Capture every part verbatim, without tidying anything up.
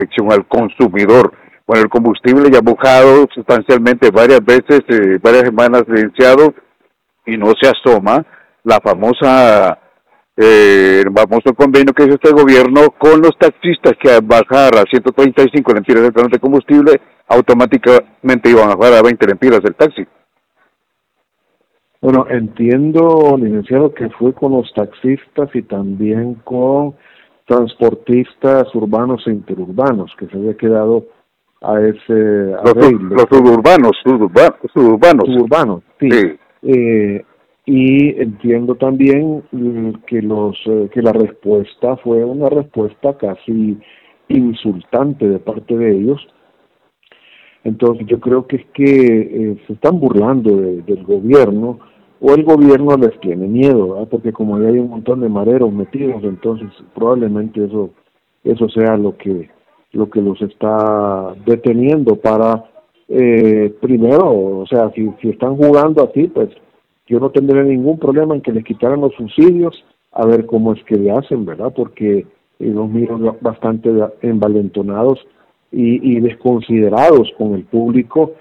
protección al consumidor. Bueno, el combustible ya ha bajado sustancialmente varias veces, eh, varias semanas licenciado, y no se asoma la famosa, eh, el famoso convenio que hizo este gobierno con los taxistas, que al bajar a ciento treinta y cinco lempiras el galón de combustible, automáticamente iban a bajar a veinte lempiras el taxi. Bueno, entiendo, licenciado, que fue con los taxistas y también con transportistas urbanos e interurbanos, que se había quedado a ese los, arreglo. Los suburbanos, suburbanos, suburbanos. Suburbanos, sí. sí. Eh, y entiendo también que los eh, que la respuesta fue una respuesta casi insultante de parte de ellos. Entonces yo creo que es que eh, se están burlando de, del gobierno, o el gobierno les tiene miedo, ¿verdad? Porque como ya hay un montón de mareros metidos, entonces probablemente eso eso sea lo que lo que los está deteniendo para eh, primero, o sea, si, si están jugando así, pues yo no tendré ningún problema en que les quitaran los subsidios, a ver cómo es que le hacen, ¿verdad? Porque eh, los miro bastante envalentonados y, y desconsiderados con el público,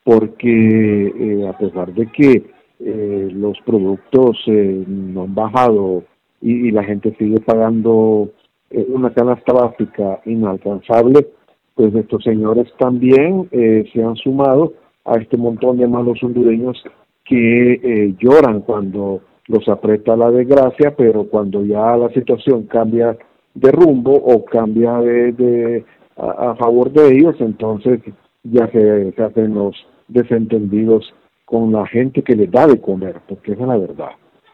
porque eh, a pesar de que eh, los productos eh, no han bajado y, y la gente sigue pagando eh, una canasta básica inalcanzable, pues estos señores también eh, se han sumado a este montón de malos hondureños que eh, lloran cuando los aprieta la desgracia, pero cuando ya la situación cambia de rumbo o cambia de, de a, a favor de ellos, entonces ya se, se hacen los desentendidos con la gente que les da de comer, porque esa es la verdad.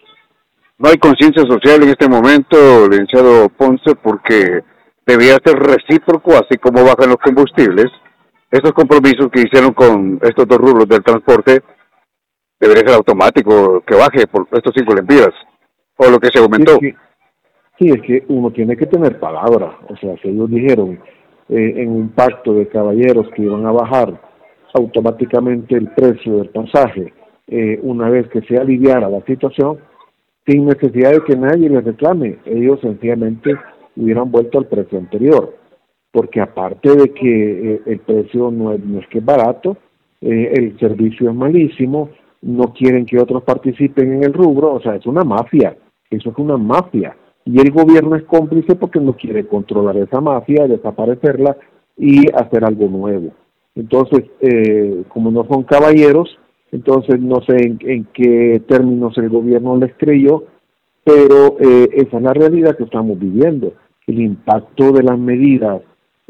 No hay conciencia social en este momento, licenciado Ponce, porque debía ser recíproco, así como bajan los combustibles. Estos compromisos que hicieron con estos dos rubros del transporte, debería ser automático, que baje por estos cinco lempiras, o lo que se aumentó. Sí, es que, sí, es que uno tiene que tener palabra, o sea, si ellos dijeron eh, en un pacto de caballeros que iban a bajar automáticamente el precio del pasaje eh, una vez que se aliviara la situación, sin necesidad de que nadie les reclame, ellos sencillamente hubieran vuelto al precio anterior, porque aparte de que eh, el precio no es, no es que es barato, eh, el servicio es malísimo, no quieren que otros participen en el rubro, o sea, es una mafia, eso es una mafia, y el gobierno es cómplice porque no quiere controlar esa mafia, desaparecerla y hacer algo nuevo. Entonces, eh, como no son caballeros, entonces no sé en, en qué términos el gobierno les creyó, pero eh, esa es la realidad que estamos viviendo. El impacto de las medidas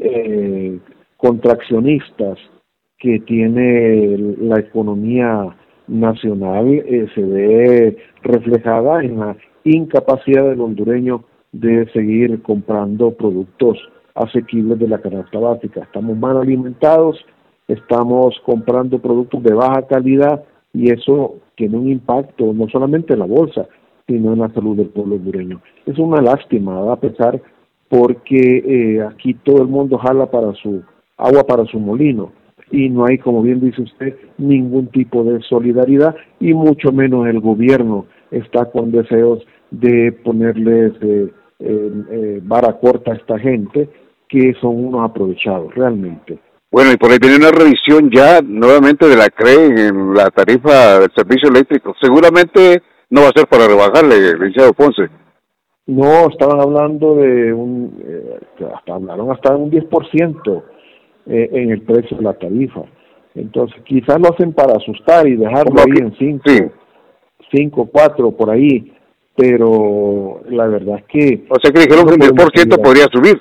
eh, contraccionistas que tiene la economía nacional eh, se ve reflejada en la incapacidad del hondureño de seguir comprando productos asequibles de la canasta básica. Estamos mal alimentados, estamos comprando productos de baja calidad y eso tiene un impacto no solamente en la bolsa, sino en la salud del pueblo hondureño. Es una lástima, ¿verdad? A pesar porque eh, aquí todo el mundo jala para su agua para su molino y no hay, como bien dice usted, ningún tipo de solidaridad y mucho menos el gobierno está con deseos de ponerles eh, eh, eh, vara corta a esta gente que son unos aprovechados realmente. Bueno, y por ahí viene una revisión ya nuevamente de la C R E en la tarifa del servicio eléctrico. Seguramente no va a ser para rebajarle, licenciado Ponce. No, estaban hablando de un, eh, hasta hablaron hasta un diez por ciento eh, en el precio de la tarifa. Entonces, quizás lo hacen para asustar y dejarlo ahí en cinco, sí. cinco, cuatro, por ahí, pero la verdad es que... O sea que dijeron que un diez por ciento podría subir.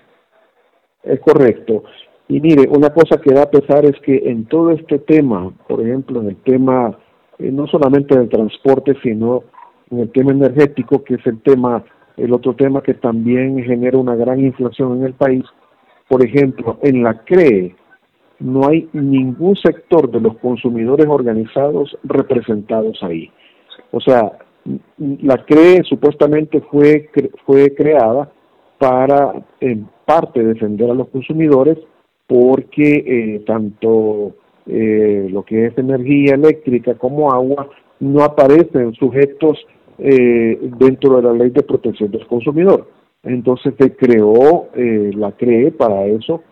Es correcto. Y mire, una cosa que da a pesar es que en todo este tema, por ejemplo, en el tema, eh, no solamente del transporte, sino en el tema energético, que es el tema, el otro tema que también genera una gran inflación en el país, por ejemplo, en la C R E no hay ningún sector de los consumidores organizados representados ahí. O sea, la C R E supuestamente fue, fue creada para, en parte, defender a los consumidores, porque eh, tanto eh, lo que es energía eléctrica como agua no aparecen sujetos eh, dentro de la ley de protección del consumidor. Entonces se creó eh, la C R E para eso,